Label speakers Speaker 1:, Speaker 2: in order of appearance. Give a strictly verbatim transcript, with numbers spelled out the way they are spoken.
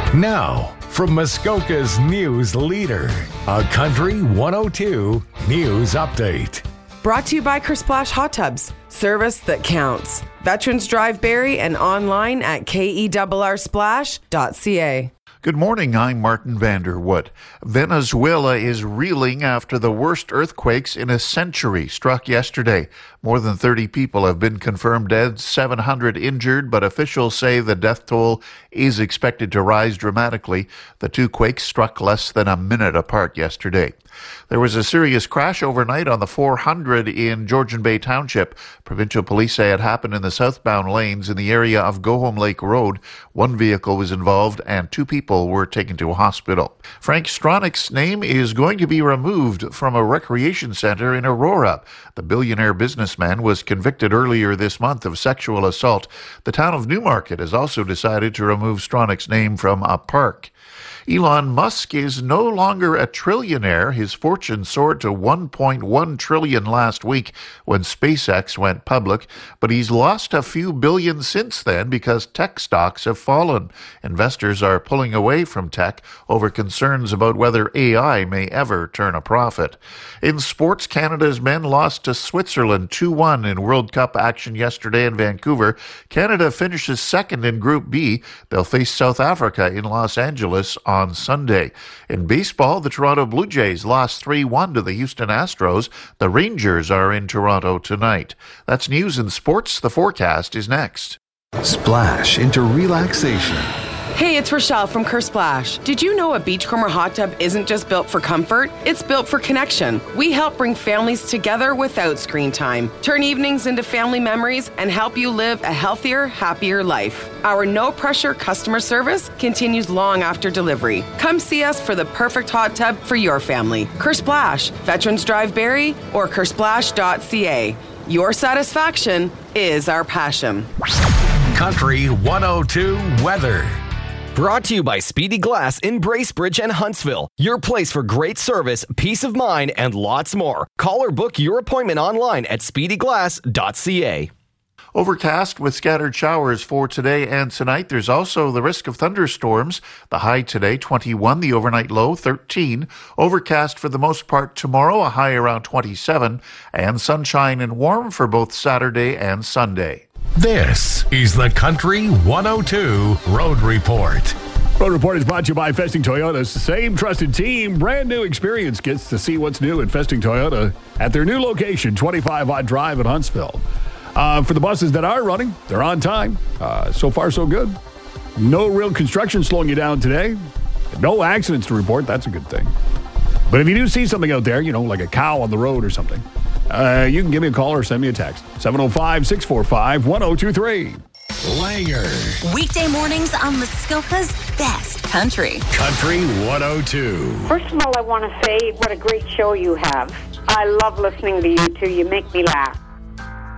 Speaker 1: Now, from Muskoka's news leader, a Country one oh two News Update.
Speaker 2: Brought to you by Kersplash Hot Tubs, service that counts. Veterans Drive Barrie and online at K E R R splash dot C A.
Speaker 3: Good morning, I'm Martin Vanderwood. Venezuela is reeling after the worst earthquakes in a century struck yesterday. More than thirty people have been confirmed dead, seven hundred injured, but officials say the death toll is expected to rise dramatically. The two quakes struck less than a minute apart yesterday. There was a serious crash overnight on the four hundred in Georgian Bay Township. Provincial police say it happened in the southbound lanes in the area of Go Home Lake Road. One vehicle was involved and two people were taken to a hospital. Frank Stronach's name is going to be removed from a recreation center in Aurora. The billionaire businessman was convicted earlier this month of sexual assault. The town of Newmarket has also decided to remove Stronach's name from a park. Elon Musk is no longer a trillionaire. His fortune soared to one point one trillion dollars last week when SpaceX went public, but he's lost a few billion since then because tech stocks have fallen. Investors are pulling away from tech over concerns about whether A I may ever turn a profit. In sports, Canada's men lost to Switzerland two one in World Cup action yesterday in Vancouver. Canada finishes second in Group B. They'll face South Africa in Los Angeles on Sunday. In baseball, the Toronto Blue Jays lost three one to the Houston Astros. The Rangers are in Toronto tonight. That's news and sports. The forecast is next.
Speaker 1: Splash into relaxation.
Speaker 2: Hey, it's Rochelle from Kersplash. Did you know a Beachcomber hot tub isn't just built for comfort? It's built for connection. We help bring families together without screen time, turn evenings into family memories, and help you live a healthier, happier life. Our no-pressure customer service continues long after delivery. Come see us for the perfect hot tub for your family. Kersplash, Veterans Drive Barrie, or kersplash dot C A. Your satisfaction is our passion.
Speaker 1: Country one oh two weather.
Speaker 4: Brought to you by Speedy Glass in Bracebridge and Huntsville. Your place for great service, peace of mind, and lots more. Call or book your appointment online at speedy glass dot C A.
Speaker 3: Overcast with scattered showers for today and tonight. There's also the risk of thunderstorms. The high today, twenty-one. The overnight low, thirteen. Overcast for the most part tomorrow, a high around twenty-seven. And sunshine and warm for both Saturday and Sunday.
Speaker 1: This is the Country one oh two Road Report.
Speaker 5: Road Report is brought to you by Festing Toyota. It's the same trusted team. Brand new experience gets to see what's new at Festing Toyota at their new location, twenty-five Odd Drive in Huntsville. Uh, for the buses that are running, they're on time. Uh, so far, so good. No real construction slowing you down today. No accidents to report. That's a good thing. But if you do see something out there, you know, like a cow on the road or something, uh, you can give me a call or send me a text. seven oh five, six four five, one oh two three.
Speaker 1: Langer.
Speaker 6: Weekday mornings on Muskoka's best country.
Speaker 1: Country one oh two.
Speaker 7: First of all, I want to say what a great show you have. I love listening to you two. You make me laugh.